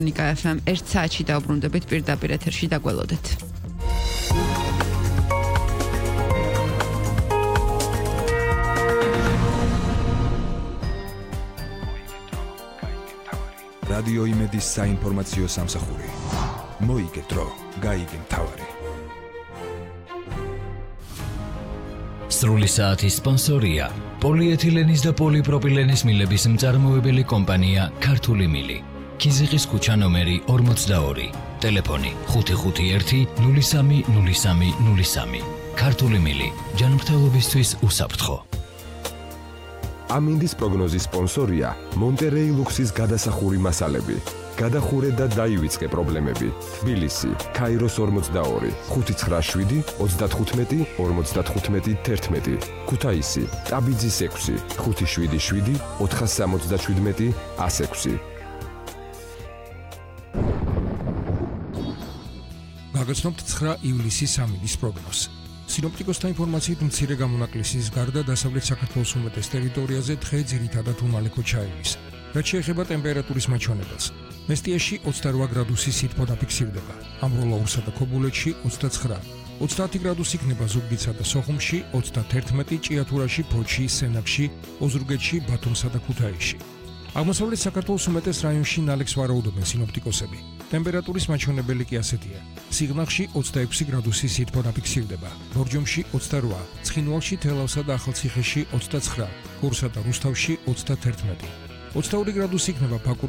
ნიკა FM 1 საათში დაუბრუნდებით პირდაპირ ეთერში დაგველოდეთ. რადიო იმედის საინფორმაციო სამსახური. მოიგე დრო, გაიგე მთავარი. სრული საათის სპონსორია პოლიეთილენის და პოლიპროპილენის მილების მწარმოებელი კომპანია ქართული მილი. ქიზიყის ქუჩა ნომერი 42, ტელეფონი 551 030303. ქართული მილი, ჯანმრთელობისთვის უსაფრთხო. ამინდის პროგნოზის სპონსორია მონტერეი ლუქსის გადასახური მასალები. გადახურე და დაივიწყე პრობლემები. თბილისი, ქაიროს 42, 597 35 55 11. ქუთაისი, ტაბიძის 6, 577 477 106. გაგაცნობთ 9 ივლისის ამინდის პროგნოზს. სინოპტიკოსთა ინფორმაციით მცირე გამონაკლისის გარდა დასავლეთ საქართველოს უმეტეს ტერიტორიაზე დღე ძირითადად უმალეკო ჩაივლის. რაც შეეხება ტემპერატურის მაჩვენებელს, მესტიაში 28 გრადუსი სითბო დაფიქსირდება, ამროლაურსა და ქობულეთში 29, 30 გრადუსი იქნება ზუგდიდსა და სოხუმში, 31 ჭიათურაში, ფოთში, სენაკში, ოზურგეთში, ბათუმსა და ქუთაისში. აღმოსავლეთ საქართველოს უმეტეს რაიონში ნალექს ვარაუდობენ სინოპტიკოსები. ტემპერატურის მაჩვენებელი კი ასეთია: სიღნაღში 26 გრადუსი სითბო დაფიქსირდება, ბორჯომში 28, ცხინვალში, თელავსა და ახალციხეში 29, გორსა და რუსთავში 31. 22 გრადუსი იქნება ბაკურ